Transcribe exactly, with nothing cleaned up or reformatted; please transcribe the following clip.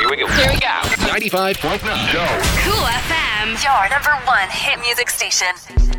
Here we go. Here we go. ninety-five point nine. Go. Cool F M. Your number one hit music station.